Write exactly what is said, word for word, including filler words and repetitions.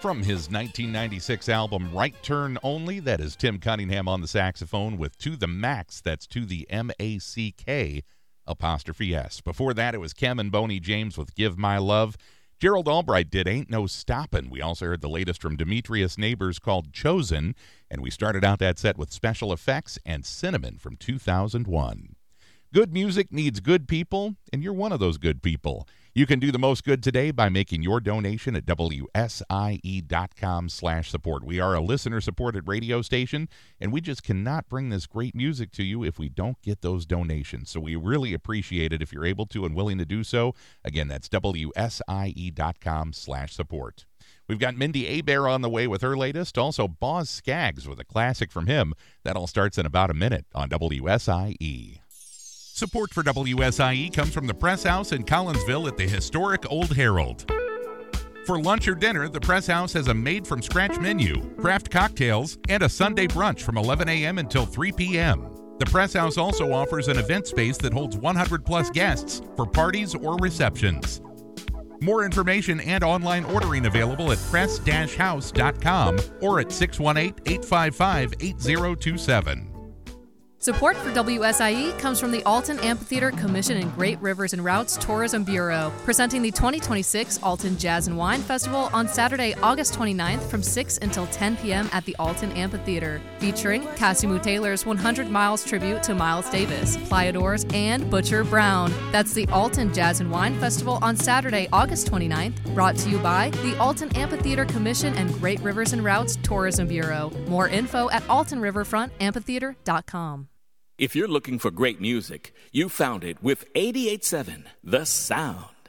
From his nineteen ninety-six album Right Turn Only, that is Tim Cunningham on the saxophone with To the Max, that's to the M A C K apostrophe S. Before that, it was Kem and Boney James with Give My Love. Gerald Albright did Ain't No Stoppin'. We also heard the latest from Demetrius Neighbors called Chosen, and we started out that set with Special Effects and Cinnamon from two thousand one. Good music needs good people, and you're one of those good people. You can do the most good today by making your donation at W S I E dot com slash support. We are a listener-supported radio station, and we just cannot bring this great music to you if we don't get those donations. So we really appreciate it if you're able to and willing to do so. Again, that's W S I E dot com slash support. We've got Mindy Abair on the way with her latest. Also, Boz Scaggs with a classic from him. That all starts in about a minute on W S I E. Support for W S I E comes from the Press House in Collinsville at the historic Old Herald. For lunch or dinner, the Press House has a made-from-scratch menu, craft cocktails, and a Sunday brunch from eleven a.m. until three p.m. The Press House also offers an event space that holds one hundred plus guests for parties or receptions. More information and online ordering available at press dash house dot com or at six one eight, eight five five, eight zero two seven. Support for W S I E comes from the Alton Amphitheater Commission and Great Rivers and Routes Tourism Bureau, presenting the twenty twenty-six Alton Jazz and Wine Festival on Saturday, August twenty-ninth from six until ten p.m. at the Alton Amphitheater, featuring Cassimu Taylor's one hundred miles tribute to Miles Davis, Playadors, and Butcher Brown. That's the Alton Jazz and Wine Festival on Saturday, August twenty-ninth, brought to you by the Alton Amphitheater Commission and Great Rivers and Routes Tourism Bureau. More info at alton riverfront amphitheater dot com. If you're looking for great music, you found it with eighty-eight point seven The Sound.